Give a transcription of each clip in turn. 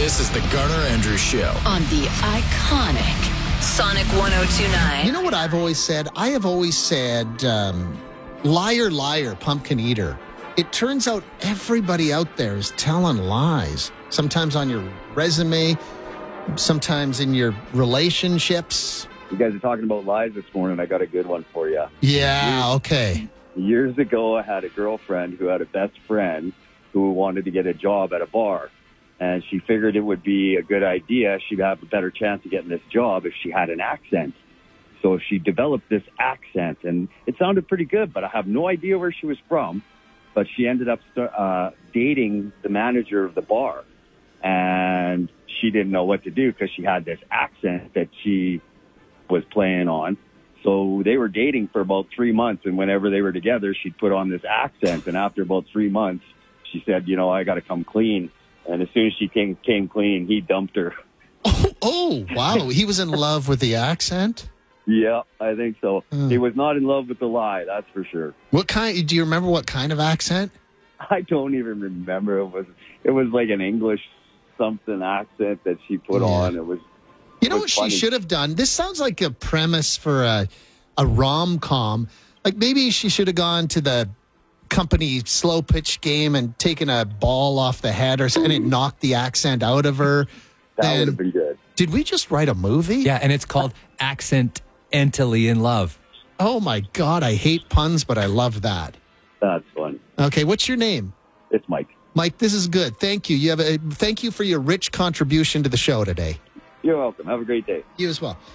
This is the Garner Andrews Show on the iconic Sonic 102.9. You know what I've always said? I have always said, liar, liar, pumpkin eater. It turns out everybody out there is telling lies. Sometimes on your resume, sometimes in your relationships. You guys are talking about lies this morning. I got a good one for you. Yeah, okay. Years ago, I had a girlfriend who had a best friend who wanted to get a job at a bar. And she figured it would be a good idea. She'd have a better chance of getting this job if she had an accent. So she developed this accent, and it sounded pretty good, but I have no idea where she was from. But she ended up dating the manager of the bar, and she didn't know what to do because she had this accent that she was playing on. So they were dating for about 3 months, and whenever they were together, she'd put on this accent. And after about 3 months, she said, you know, I got to come clean. And as soon as she came clean, he dumped her. Oh, wow. He was in love with the accent? Yeah, I think so. He was not in love with the lie, that's for sure. What kind? Do you remember what kind of accent? I don't even remember. It was like an English something accent that she put on. It was. You know what she should have done? This sounds like a premise for a rom-com. Like maybe she should have gone to the company slow pitch game and taken a ball off the head and it knocked the accent out of her. That would have been good. Did we just write a movie? Yeah, and it's called Accidentally in Love. Oh my God, I hate puns, but I love that. That's fun. Okay, what's your name? It's Mike. Mike, this is good. Thank you. Thank you for your rich contribution to the show today. You're welcome. Have a great day. You as well.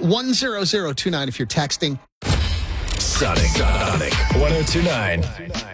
10029 if you're texting. Sonic 102.9.